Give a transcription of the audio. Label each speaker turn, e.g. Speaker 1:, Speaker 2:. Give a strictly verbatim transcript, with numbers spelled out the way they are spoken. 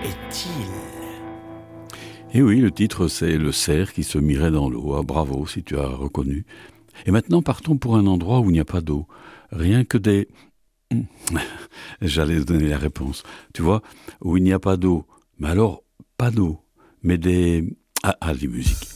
Speaker 1: est-il ?
Speaker 2: Et oui, le titre, c'est Le cerf qui se mirait dans l'eau. Ah, bravo, si tu as reconnu. Et maintenant, partons pour un endroit où il n'y a pas d'eau. Rien que des... J'allais donner la réponse. Tu vois, où il n'y a pas d'eau. Mais alors, pas d'eau, mais des... Ah, ah, des musiques.